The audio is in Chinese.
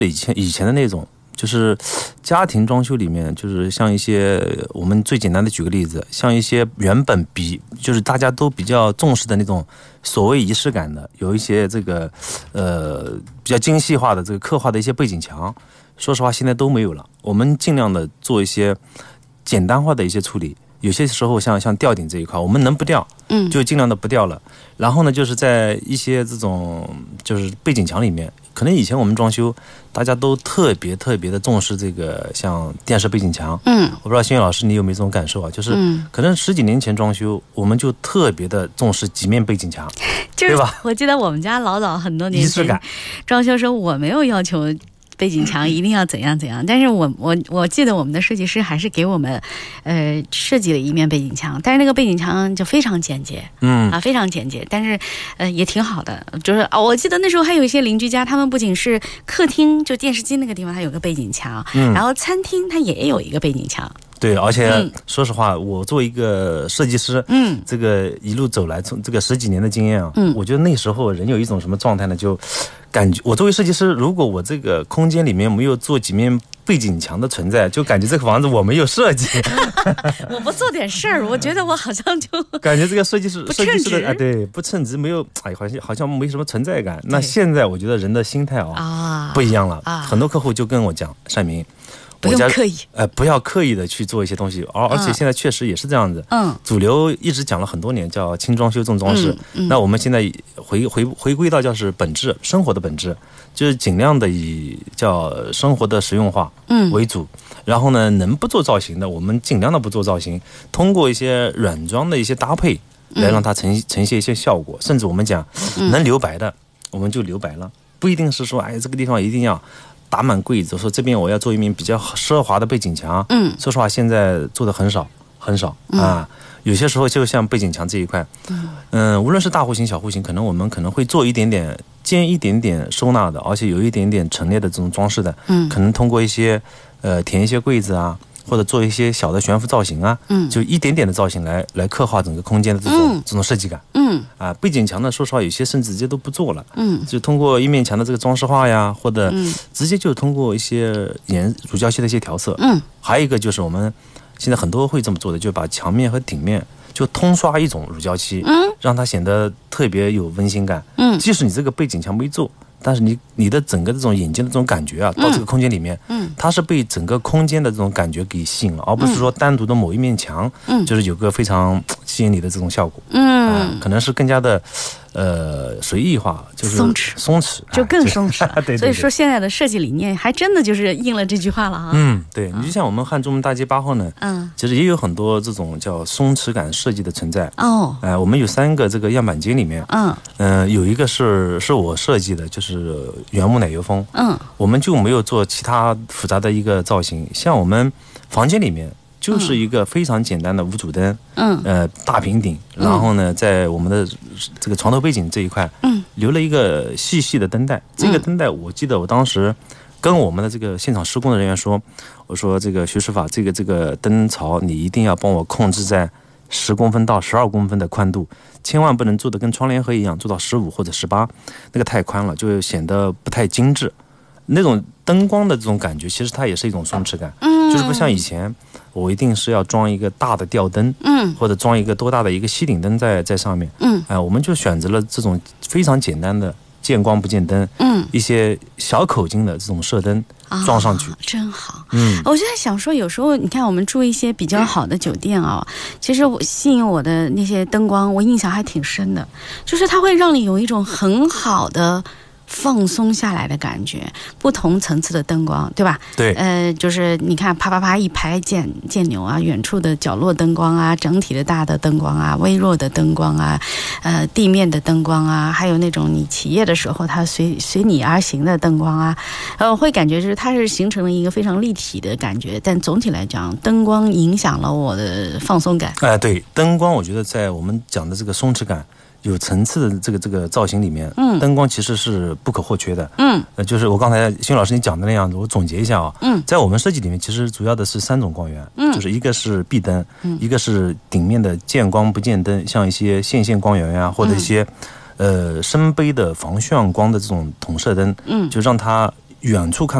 以前的那种，就是家庭装修里面，就是像一些我们最简单的举个例子，像一些原本就是大家都比较重视的那种所谓仪式感的，有一些这个比较精细化的这个刻画的一些背景墙，说实话现在都没有了。我们尽量的做一些简单化的一些处理。有些时候像吊顶这一块，我们能不吊，就尽量的不吊了。然后呢，就是在一些这种就是背景墙里面，可能以前我们装修，大家都特别的重视这个像电视背景墙。我不知道新月老师你有没有这种感受啊？就是可能10几年前装修，我们就特别的重视几面背景墙，对吧？ 我记得我们家老早很多年前仪式感装修时候，我没有要求背景墙一定要怎样怎样，但是我记得我们的设计师还是给我们设计了一面背景墙，但是那个背景墙就非常简洁，非常简洁，但是也挺好的。就是我记得那时候还有一些邻居家，他们不仅是客厅就电视机那个地方它有个背景墙，然后餐厅它也有一个背景墙。 对，而且说实话，我作为一个设计师，这个一路走来，从这个10几年的经验啊，我觉得那时候人有一种什么状态呢？就感觉我作为设计师，如果我这个空间里面没有做几面背景墙的存在，就感觉这个房子我没有设计。 我不做点事儿，我觉得我好像就感觉这个设计师的对不称职，没有好像没什么存在感。那现在我觉得人的心态不一样了，很多客户就跟我讲，善明。 不用刻意， 不要刻意的去做一些东西，而且现在确实也是这样子。主流一直讲了很多年，叫轻装修重装饰。那我们现在回归到就是本质，生活的本质，就是尽量的以叫生活的实用化为主。然后呢，能不做造型的，我们尽量的不做造型，通过一些软装的一些搭配，来让它呈现一些效果。甚至我们讲能留白的，我们就留白了，不一定是说这个地方一定要打满柜子，说这边我要做一面比较奢华的背景墙。说实话，现在做的很少啊。有些时候就像背景墙这一块，无论是大户型、小户型，我们可能会做一点点兼一点点收纳的，而且有一点点陈列的这种装饰的。可能通过一些填一些柜子啊，或者做一些小的悬浮造型啊，就一点点的造型来刻画整个空间的这种设计感。背景墙呢，说实话，有些甚至直接都不做了，就通过一面墙的这个装饰画呀，或者直接就通过一些乳胶漆的一些调色。还有一个就是我们现在很多会这么做的，就把墙面和顶面就通刷一种乳胶漆，让它显得特别有温馨感。即使你这个背景墙没做，但是你的整个这种眼睛的这种感觉啊，到这个空间里面，它是被整个空间的这种感觉给吸引了，而不是说单独的某一面墙，就是有个非常吸引你的这种效果。可能是更加的随意化，就是松弛， 就更松弛。 对， 所以说现在的设计理念还真的就是应了这句话了啊。 对，你就像我们汉中门大街8号呢，其实也有很多这种叫松弛感设计的存在。我们有3个这个样板间里面，有一个是我设计的，就是原木奶油风。我们就没有做其他复杂的一个造型，像我们房间里面就是一个非常简单的无主灯，大平顶，然后呢，在我们的这个床头背景这一块，留了一个细细的灯带。这个灯带，我记得我当时跟我们的这个现场施工的人员说，我说这个徐师傅，这个灯槽你一定要帮我控制在10公分到12公分的宽度，千万不能做的跟窗帘盒一样，做到15或者18，那个太宽了，就显得不太精致。那种灯光的这种感觉，其实它也是一种松弛感，就是不像以前我一定是要装一个大的吊灯，或者装一个多大的一个吸顶灯在上面，我们就选择了这种非常简单的见光不见灯，一些小口径的这种射灯装上去， 真好。我就在想说，有时候你看我们住一些比较好的酒店啊，其实吸引我的那些灯光，我印象还挺深的，就是它会让你有一种很好的放松下来的感觉，不同层次的灯光，对吧？ 对， 就是你看啪啪啪一排箭钮啊，远处的角落灯光啊，整体的大的灯光啊，微弱的灯光啊，地面的灯光啊，还有那种你起夜的时候它随你而行的灯光啊，会感觉就是它是形成了一个非常立体的感觉。但总体来讲，灯光影响了我的放松感。 对，灯光我觉得在我们讲的这个松弛感有层次的这个造型里面，灯光其实是不可或缺的。就是我刚才新老师你讲的那样子，我总结一下啊。在我们设计里面，其实主要的是3种光源，就是一个是壁灯，一个是顶面的见光不见灯，像一些线光源呀，或者一些深杯的防眩光的这种筒射灯，就让它远处看